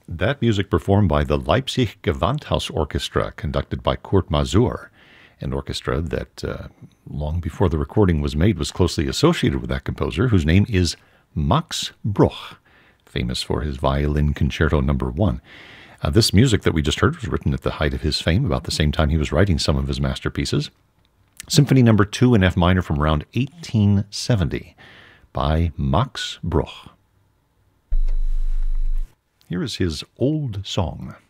That music performed by the Leipzig Gewandhaus Orchestra, conducted by Kurt Masur, an orchestra that, long before the recording was made, was closely associated with that composer, whose name is Max Bruch, famous for his Violin Concerto No. 1. This music that we just heard was written at the height of his fame, about the same time he was writing some of his masterpieces. Symphony No. 2 in F minor from around 1870 by Max Bruch. Here is his Old Song.